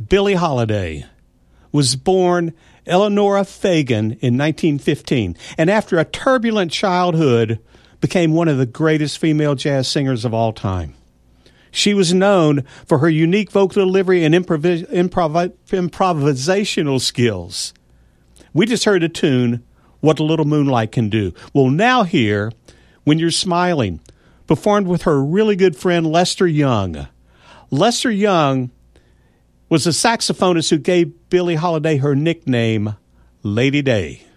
Billie Holiday was born Eleanora Fagan in 1915, and after a turbulent childhood, became one of the greatest female jazz singers of all time. She was known for her unique vocal delivery and improvisational skills. We just heard a tune, What a Little Moonlight Can Do. We'll now hear When You're Smiling, performed with her really good friend Lester Young. Lester Young was a saxophonist who gave Billie Holiday her nickname, Lady Day.